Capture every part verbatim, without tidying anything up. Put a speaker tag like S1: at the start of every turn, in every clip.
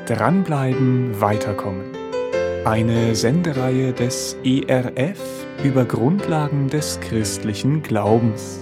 S1: Dranbleiben, weiterkommen. Eine Sendereihe des E R F über Grundlagen des christlichen Glaubens.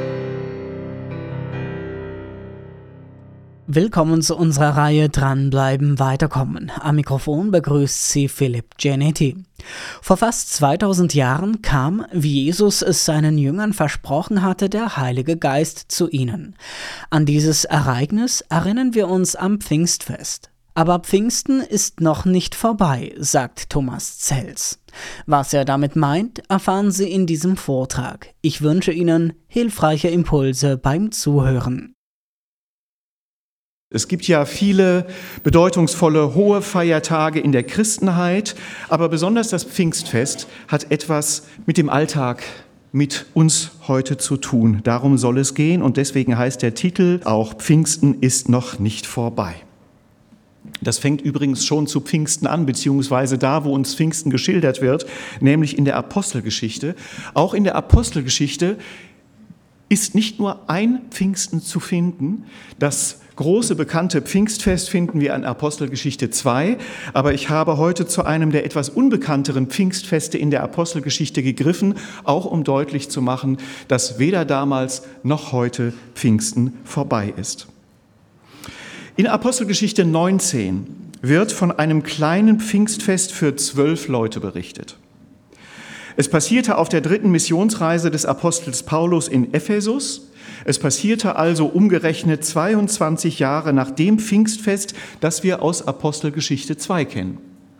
S2: Willkommen zu unserer Reihe Dranbleiben, weiterkommen. Am Mikrofon begrüßt Sie Philipp Gianetti. Vor fast zweitausend Jahren kam, wie Jesus es seinen Jüngern versprochen hatte, der Heilige Geist zu ihnen. An dieses Ereignis erinnern wir uns am Pfingstfest. Aber Pfingsten ist noch nicht vorbei, sagt Thomas Zels. Was er damit meint, erfahren Sie in diesem Vortrag. Ich wünsche Ihnen hilfreiche Impulse beim Zuhören.
S3: Es gibt ja viele bedeutungsvolle hohe Feiertage in der Christenheit, aber besonders das Pfingstfest hat etwas mit dem Alltag, mit uns heute zu tun. Darum soll es gehen und deswegen heißt der Titel auch Pfingsten ist noch nicht vorbei. Das fängt übrigens schon zu Pfingsten an, beziehungsweise da, wo uns Pfingsten geschildert wird, nämlich in der Apostelgeschichte. Auch in der Apostelgeschichte ist nicht nur ein Pfingsten zu finden. Das große bekannte Pfingstfest finden wir in Apostelgeschichte zwei, aber ich habe heute zu einem der etwas unbekannteren Pfingstfeste in der Apostelgeschichte gegriffen, auch um deutlich zu machen, dass weder damals noch heute Pfingsten vorbei ist. In Apostelgeschichte neunzehn wird von einem kleinen Pfingstfest für zwölf Leute berichtet. Es passierte auf der dritten Missionsreise des Apostels Paulus in Ephesus. Es passierte also umgerechnet zweiundzwanzig Jahre nach dem Pfingstfest, das wir aus Apostelgeschichte zwei kennen.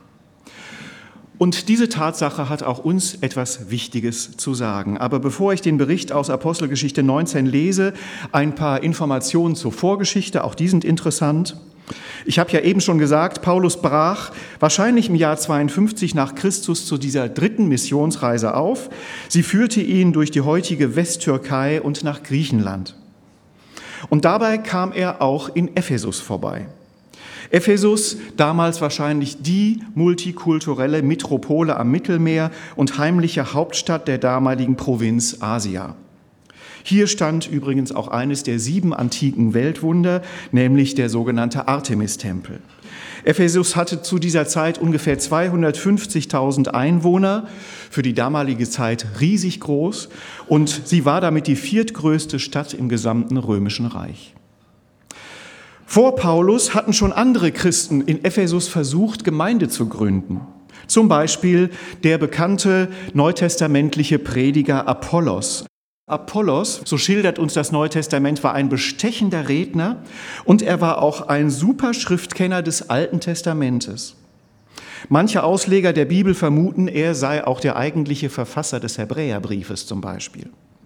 S3: Und diese Tatsache hat auch uns etwas Wichtiges zu sagen. Aber bevor ich den Bericht aus Apostelgeschichte neunzehn lese, ein paar Informationen zur Vorgeschichte, auch die sind interessant. Ich habe ja eben schon gesagt, Paulus brach wahrscheinlich im Jahr zweiundfünfzig nach Christus zu dieser dritten Missionsreise auf. Sie führte ihn durch die heutige Westtürkei und nach Griechenland. Und dabei kam er auch in Ephesus vorbei. Ephesus, damals wahrscheinlich die multikulturelle Metropole am Mittelmeer und heimliche Hauptstadt der damaligen Provinz Asia. Hier stand übrigens auch eines der sieben antiken Weltwunder, nämlich der sogenannte Artemis-Tempel. Ephesus hatte zu dieser Zeit ungefähr zweihundertfünfzigtausend Einwohner, für die damalige Zeit riesig groß, und sie war damit die viertgrößte Stadt im gesamten Römischen Reich. Vor Paulus hatten schon andere Christen in Ephesus versucht, Gemeinde zu gründen. Zum Beispiel der bekannte neutestamentliche Prediger Apollos. Apollos, so schildert uns das Neue Testament, war ein bestechender Redner und er war auch ein super Schriftkenner des Alten Testamentes. Manche Ausleger der Bibel vermuten, er sei auch der eigentliche Verfasser des Hebräerbriefes zum Beispiel.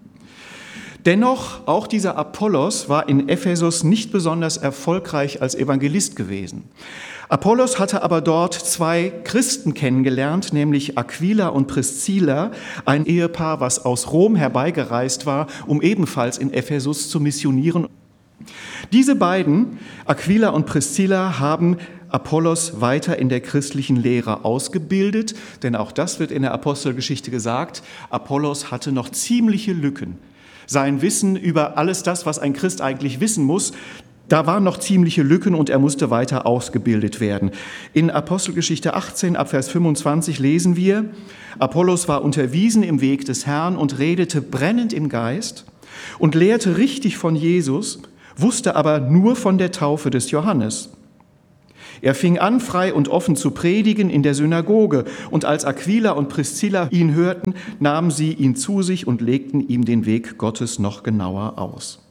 S3: Dennoch, auch dieser Apollos war in Ephesus nicht besonders erfolgreich als Evangelist gewesen. Apollos hatte aber dort zwei Christen kennengelernt, nämlich Aquila und Priscilla, ein Ehepaar, was aus Rom herbeigereist war, um ebenfalls in Ephesus zu missionieren. Diese beiden, Aquila und Priscilla, haben Apollos weiter in der christlichen Lehre ausgebildet, denn auch das wird in der Apostelgeschichte gesagt, Apollos hatte noch ziemliche Lücken. Sein Wissen über alles das, was ein Christ eigentlich wissen muss, da waren noch ziemliche Lücken und er musste weiter ausgebildet werden. In Apostelgeschichte achtzehn, ab Vers fünfundzwanzig lesen wir, Apollos war unterwiesen im Weg des Herrn und redete brennend im Geist und lehrte richtig von Jesus, wusste aber nur von der Taufe des Johannes. Er fing an, frei und offen zu predigen in der Synagoge, und als Aquila und Priscilla ihn hörten, nahmen sie ihn zu sich und legten ihm den Weg Gottes noch genauer aus.